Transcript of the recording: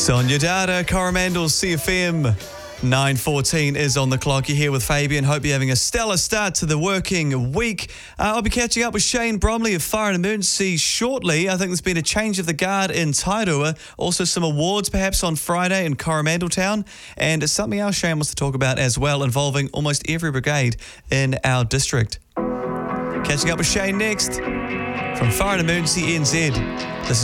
Sonia Data, Coromandel CFM. 9:14 is on the clock. You're here with Fabian. Hope you're having a stellar start to the working week. I'll be catching up with Shane Bromley of Fire and Emergency shortly. I think there's been a change of the guard in Tairua. Also some awards perhaps on Friday in Coromandel Town. And it's something else Shane wants to talk about as well, involving almost every brigade in our district. Catching up with Shane next from Fire and Emergency NZ. This is